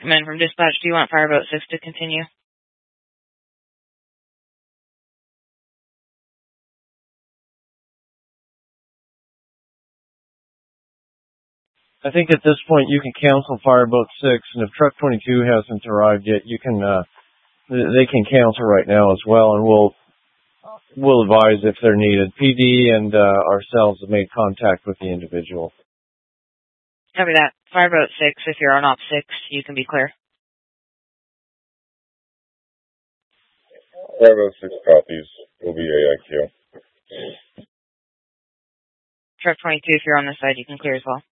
Command from dispatch, do you want Fireboat 6 to continue? I think at this point you can cancel Fireboat 6, and if Truck 22 hasn't arrived yet, you can, they can cancel right now as well, and we'll advise if they're needed. PD and ourselves have made contact with the individual. Copy that. Fireboat 6, if you're on op 6, you can be clear. Fireboat 6 copies. Will be AIQ. Truck 22, if you're on this side, you can clear as well.